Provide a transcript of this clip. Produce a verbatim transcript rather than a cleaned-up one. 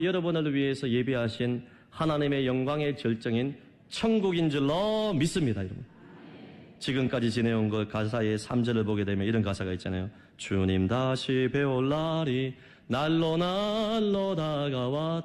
여러분을 위해서 예비하신 하나님의 영광의 절정인 천국인 줄로 믿습니다. 여러분. 지금까지 지내온 그 가사의 삼 절을 보게 되면 이런 가사가 있잖아요. 주님 다시 배울 날이 날로 날로 다가와